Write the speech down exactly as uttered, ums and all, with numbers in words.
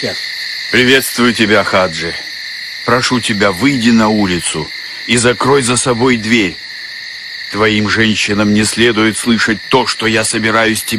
Приветствую тебя, Хаджи. Прошу тебя, выйди на улицу и закрой за собой дверь. Твоим женщинам не следует слышать то, что я собираюсь тебе